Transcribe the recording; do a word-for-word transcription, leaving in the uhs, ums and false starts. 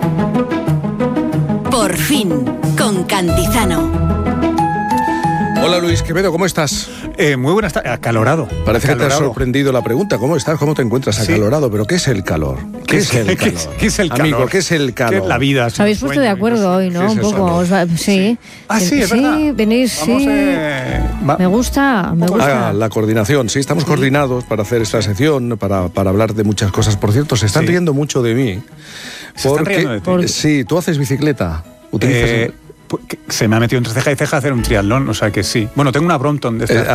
Por fin, con Cantizano. Hola Luis Quevedo, ¿cómo estás? Eh, muy buenas tardes, acalorado. Parece acalorado. que te ha sorprendido la pregunta. ¿Cómo estás? ¿Cómo te encuentras acalorado? Sí. ¿Pero qué es el calor? ¿Qué, ¿Qué es el calor? ¿Qué es, qué es el calor? Amigo, ¿qué es el calor? ¿Qué es la vida? Os habéis puesto de acuerdo hoy, ¿no? Un poco. Os va, sí. sí. Ah, sí, es sí, verdad. Venís, Vamos, sí. Eh, va. Me gusta, me gusta. Ah, la coordinación, sí, estamos sí. coordinados para hacer esta sección, para, para hablar de muchas cosas. Por cierto, se están sí. riendo mucho de mí. ¿Se porque, están riendo de ti? Por... Sí, tú haces bicicleta. Utilizas eh, el... Se me ha metido entre ceja y ceja hacer un triatlón, o sea que sí. Bueno, tengo una Brompton de esta. Eh,